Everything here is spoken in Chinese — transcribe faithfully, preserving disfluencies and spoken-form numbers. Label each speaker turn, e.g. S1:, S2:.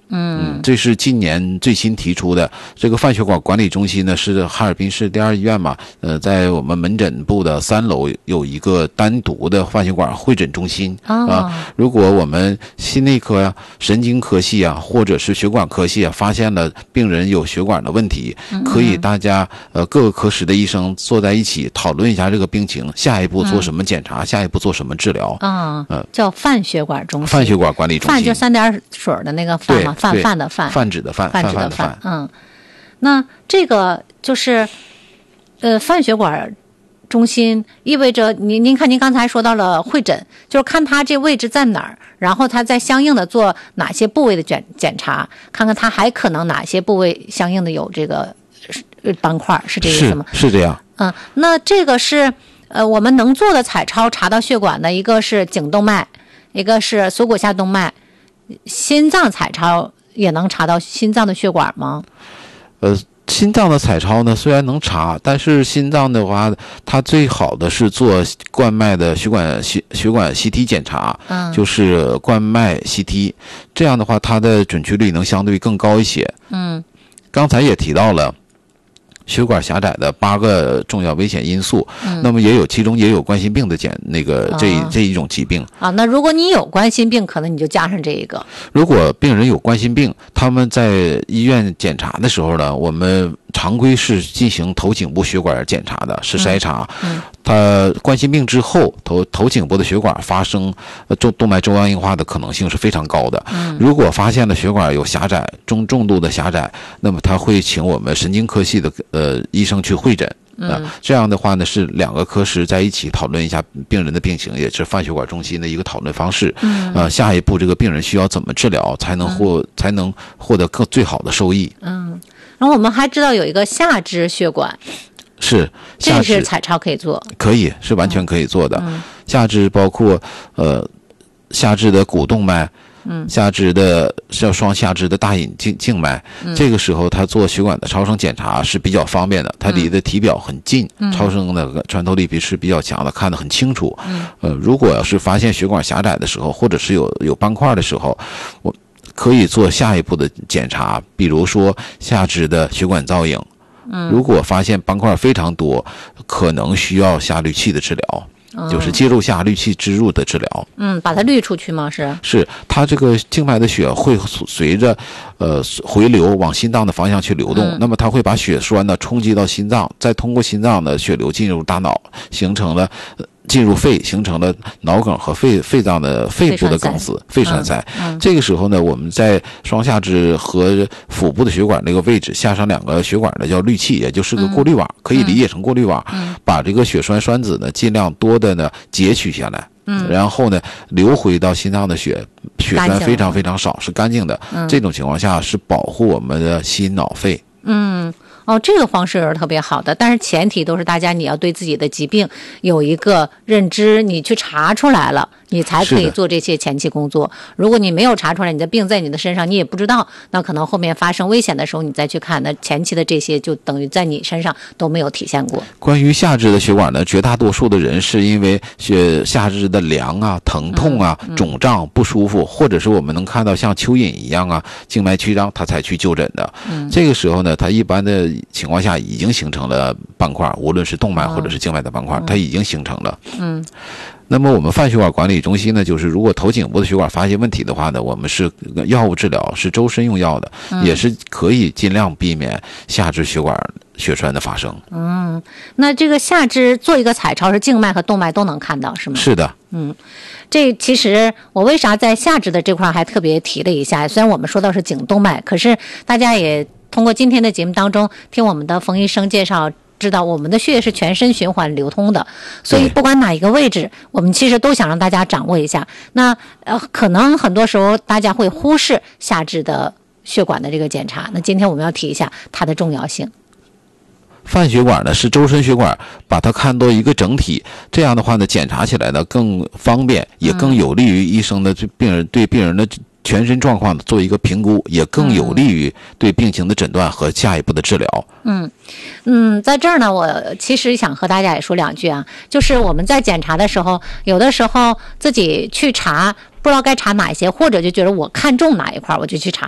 S1: 嗯，这是今年最新提出的。这个泛血管管理中心呢，是哈尔滨市第二医院嘛，呃，在我们门诊部的三楼有一个单独的泛血管会诊中心、哦、啊。如果我们心内科呀、神经科系啊，或者是血管科系啊，发现了病人有血管的问题，嗯嗯可以大家呃各个科室的医生坐在一起讨论一下这个病情，下一步做什么检查，嗯、下一步做什么治疗
S2: 啊、呃？叫泛血管中心。
S1: 泛血管管理中心。
S2: 泛就三点水的那个泛嘛。泛泛的泛，
S1: 泛指的泛，
S2: 泛指的泛，嗯，那这个就是，呃，泛血管中心意味着您，您看您刚才说到了会诊，就是看它这位置在哪儿，然后它再相应的做哪些部位的检检查，看看它还可能哪些部位相应的有这个斑块，是这个意思吗？
S1: 是是这样。
S2: 嗯，那这个是呃我们能做的彩超查到血管的，一个是颈动脉，一个是锁骨下动脉。心脏彩超也能查到心脏的血管吗？
S1: 呃，心脏的彩超呢，虽然能查，但是心脏的话，它最好的是做冠脉的血管血血管 C T 检查，嗯，就是冠脉 C T， 这样的话，它的准确率能相对更高一些。嗯，刚才也提到了。血管狭窄的八个重要危险因素，嗯、那么也有其中也有冠心病的检那个这、哦、这一种疾病
S2: 啊。那如果你有冠心病，可能你就加上这一个。
S1: 如果病人有冠心病，他们在医院检查的时候呢，我们常规是进行头颈部血管检查的，是筛查。嗯嗯、他冠心病之后，头头颈部的血管发生动动脉粥样硬化的可能性是非常高的。嗯、如果发现了血管有狭窄，中重度的狭窄，那么他会请我们神经科系的呃医生去会诊。啊、呃，这样的话呢，是两个科室在一起讨论一下病人的病情，也是泛血管中心的一个讨论方式。嗯，呃，下一步这个病人需要怎么治疗，才能获、嗯、才能获得更最好的收益。
S2: 嗯，然后我们还知道有一个下肢血管，
S1: 是
S2: 这个是彩超可以做，
S1: 可以是完全可以做的。嗯、下肢包括呃下肢的股动脉。嗯，下肢的叫双下肢的大隐静静脉、嗯，这个时候他做血管的超声检查是比较方便的，它离的体表很近，嗯、超声的穿透力比是比较强的，看得很清楚。嗯，呃，如果要是发现血管狭窄的时候，或者是有有斑块的时候，我可以做下一步的检查，比如说下肢的血管造影。嗯，如果发现斑块非常多，可能需要下滤器的治疗。就是介入下滤器植入的治疗，
S2: 嗯，把它滤出去吗？是
S1: 是，它这个静脉的血会随着呃回流往心脏的方向去流动，嗯、那么它会把血栓呢冲击到心脏，再通过心脏的血流进入大脑，形成了。呃进入肺，形成了脑梗和肺肺脏的肺部的梗死，肺栓塞。嗯嗯、这个时候呢，我们在双下肢和腹部的血管这个位置下上两个血管的叫滤器，也就是个过滤网，嗯、可以理解成过滤网，嗯、把这个血栓栓子呢尽量多的呢截取下来。嗯、然后呢，流回到心脏的血，血栓非常非常少，是干净的。嗯、这种情况下是保护我们的心脑肺。
S2: 嗯。哦，这个方式是特别好的，但是前提都是大家你要对自己的疾病有一个认知，你去查出来了，你才可以做这些前期工作。如果你没有查出来，你的病在你的身上，你也不知道，那可能后面发生危险的时候你再去看，那前期的这些就等于在你身上都没有体现过。
S1: 关于下肢的血管呢，绝大多数的人是因为血下肢的凉啊、疼痛啊、嗯嗯、肿胀不舒服，或者是我们能看到像蚯蚓一样啊、静脉曲张，他才去就诊的。嗯、这个时候呢，他一般的情况下已经形成了斑块，无论是动脉或者是静脉的斑块，哦、它已经形成了。嗯，那么我们泛血管管理中心呢，就是如果头颈部的血管发现问题的话呢，我们是药物治疗，是周身用药的，嗯、也是可以尽量避免下肢血管血栓的发生。
S2: 嗯，那这个下肢做一个彩超是静脉和动脉都能看到是吗？
S1: 是的。
S2: 嗯，这其实我为啥在下肢的这块还特别提了一下，虽然我们说到是颈动脉，可是大家也通过今天的节目当中听我们的冯医生介绍，知道我们的血液是全身循环流通的，所以不管哪一个位置，我们其实都想让大家掌握一下。那呃，可能很多时候大家会忽视下肢的血管的这个检查，那今天我们要提一下它的重要性。
S1: 泛血管呢是周身血管，把它看作一个整体，这样的话呢，检查起来呢更方便，也更有利于医生的对病人对病人的全身状况做一个评估，也更有利于对病情的诊断和下一步的治疗。
S2: 嗯嗯，在这儿呢，我其实想和大家也说两句啊，就是我们在检查的时候，有的时候自己去查，不知道该查哪些，或者就觉得我看中哪一块我就去查